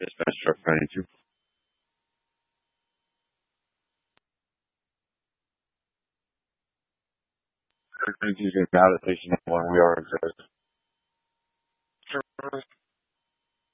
Dispatch truck 92. Truck 92 is out at station 1. We are exhausted.